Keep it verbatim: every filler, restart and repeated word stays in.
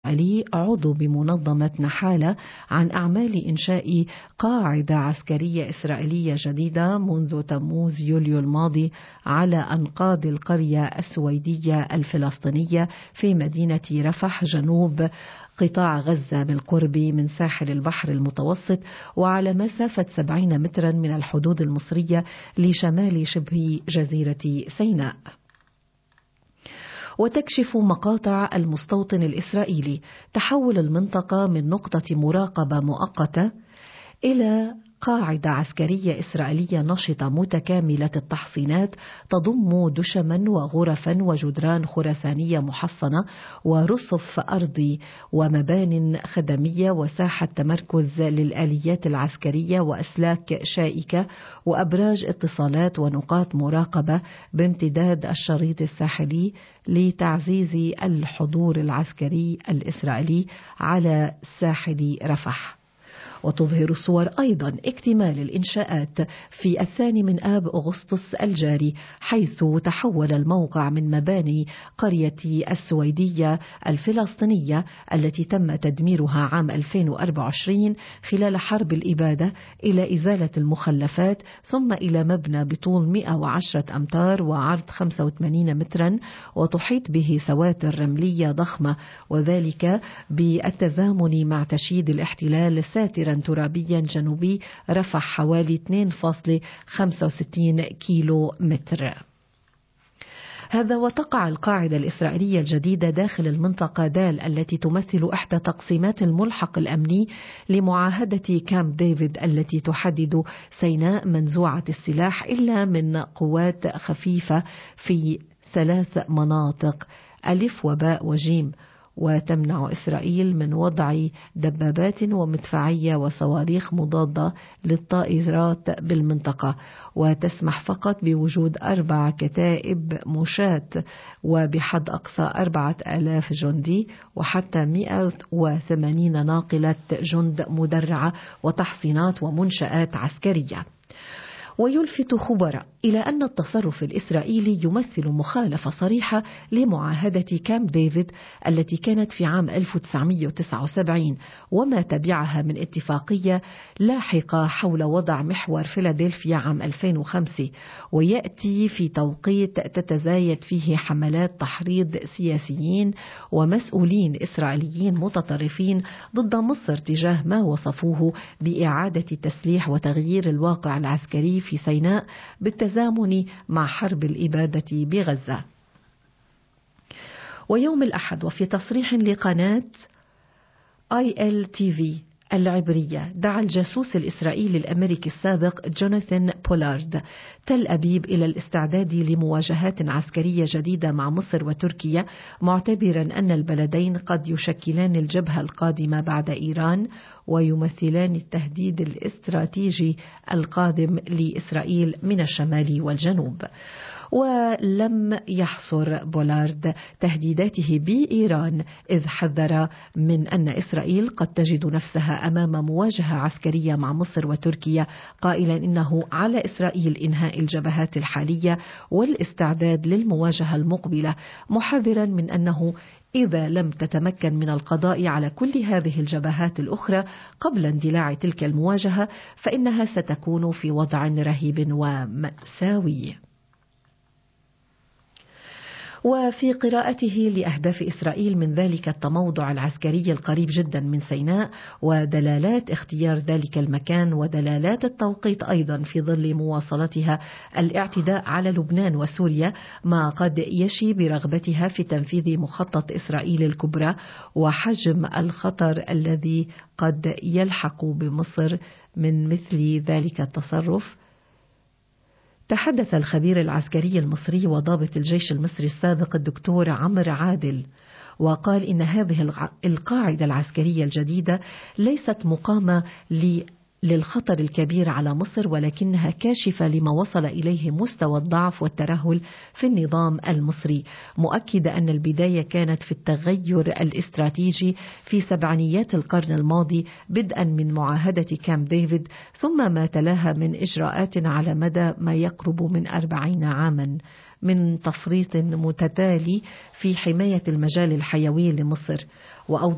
الإسرائيلي عضو بمنظمة نحالة عن أعمال إنشاء قاعدة عسكرية إسرائيلية جديدة منذ تموز يوليو الماضي على أنقاض القرية السويدية الفلسطينية في مدينة رفح جنوب قطاع غزة بالقرب من ساحل البحر المتوسط، وعلى مسافة سبعين مترا من الحدود المصرية لشمال شبه جزيرة سيناء. وتكشف مقاطع المستوطن الإسرائيلي تحول المنطقة من نقطة مراقبة مؤقتة إلى قاعدة عسكرية إسرائيلية نشطة متكاملة التحصينات تضم دشما وغرفا وجدران خرسانية محصنة ورصف أرضي ومبان خدمية وساحة تمركز للآليات العسكرية وأسلاك شائكة وأبراج اتصالات ونقاط مراقبة بامتداد الشريط الساحلي لتعزيز الحضور العسكري الإسرائيلي على ساحل رفح. وتظهر الصور أيضا اكتمال الإنشاءات في الثاني من آب أغسطس الجاري، حيث تحول الموقع من مباني قرية السويدية الفلسطينية التي تم تدميرها عام ألفين وأربعة وعشرين خلال حرب الإبادة إلى إزالة المخلفات، ثم إلى مبنى بطول مئة وعشرة أمتار وعرض خمسة وثمانين مترا وتحيط به سواتر رملية ضخمة، وذلك بالتزامن مع تشييد الاحتلال ساترا ترابيا جنوبي رفح حوالي اثنين فاصلة خمسة وستين كيلو متر. هذا وتقع القاعدة الإسرائيلية الجديدة داخل المنطقة دال التي تمثل إحدى تقسيمات الملحق الأمني لمعاهدة كامب ديفيد التي تحدد سيناء منزوعة السلاح إلا من قوات خفيفة في ثلاث مناطق ألف وباء وجيم، وتمنع إسرائيل من وضع دبابات ومدفعية وصواريخ مضادة للطائرات بالمنطقة، وتسمح فقط بوجود أربع كتائب مشاة وبحد أقصى أربعة آلاف جندي وحتى مئة وثمانين ناقلة جند مدرعة وتحصينات ومنشآت عسكرية. ويلفت خبراء إلى أن التصرف الإسرائيلي يمثل مخالفة صريحة لمعاهدة كامب ديفيد التي كانت في عام ألف وتسعمئة وتسعة وسبعين وما تبعها من اتفاقية لاحقة حول وضع محور فيلادلفيا عام ألفين وخمسة، ويأتي في توقيت تتزايد فيه حملات تحريض سياسيين ومسؤولين إسرائيليين متطرفين ضد مصر تجاه ما وصفوه بإعادة التسليح وتغيير الواقع العسكري في سيناء بالتزامن مع حرب الإبادة بغزة. ويوم الأحد وفي تصريح لقناة آي إل تي في العبرية دعا الجاسوس الإسرائيلي الأمريكي السابق جوناثان بولارد تل أبيب إلى الاستعداد لمواجهات عسكرية جديدة مع مصر وتركيا، معتبرا أن البلدين قد يشكلان الجبهة القادمة بعد إيران ويمثلان التهديد الاستراتيجي القادم لإسرائيل من الشمال والجنوب. ولم يحصر بولارد تهديداته بإيران، إذ حذر من أن إسرائيل قد تجد نفسها أمام مواجهة عسكرية مع مصر وتركيا، قائلا إنه على إسرائيل إنهاء الجبهات الحالية والاستعداد للمواجهة المقبلة، محذرا من أنه إذا لم تتمكن من القضاء على كل هذه الجبهات الأخرى قبل اندلاع تلك المواجهة فإنها ستكون في وضع رهيب ومأساوي. وفي قراءته لأهداف إسرائيل من ذلك التموضع العسكري القريب جدا من سيناء ودلالات اختيار ذلك المكان ودلالات التوقيت أيضا في ظل مواصلتها الاعتداء على لبنان وسوريا، ما قد يشي برغبتها في تنفيذ مخطط إسرائيل الكبرى وحجم الخطر الذي قد يلحق بمصر من مثل ذلك التصرف. تحدث الخبير العسكري المصري وضابط الجيش المصري السابق الدكتور عمرو عادل وقال إن هذه القاعدة العسكرية الجديدة ليست مقامة للخطر الكبير على مصر، ولكنها كاشفة لما وصل إليه مستوى الضعف والترهل في النظام المصري، مؤكدة أن البداية كانت في التغير الاستراتيجي في سبعينيات القرن الماضي بدءا من معاهدة كامب ديفيد، ثم ما تلاها من إجراءات على مدى ما يقرب من أربعين عاما من تفريط متتالي في حماية المجال الحيوي لمصر. وأوضح